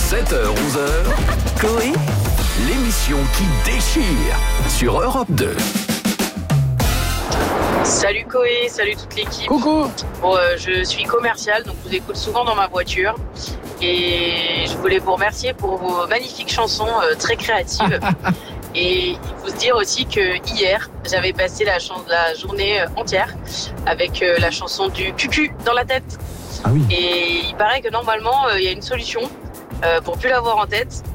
7h-11h, Coé, l'émission qui déchire sur Europe 2. Salut Coé, salut toute l'équipe. Coucou. Bon, je suis commerciale, donc je vous écoute souvent dans ma voiture. Et je voulais vous remercier pour vos magnifiques chansons très créatives. Et il faut se dire aussi que hier, j'avais passé la journée entière avec la chanson du cucu dans la tête. Ah oui. Et il paraît que normalement, il y a une solution pour plus l'avoir en tête.